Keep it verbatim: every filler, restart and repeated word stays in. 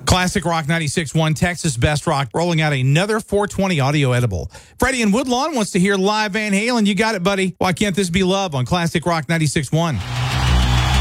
Classic Rock ninety-six point one, Texas Best Rock, rolling out another four twenty audio edible. Freddie in Woodlawn wants to hear live Van Halen. You got it, buddy. Why can't this be love on Classic Rock ninety-six point one?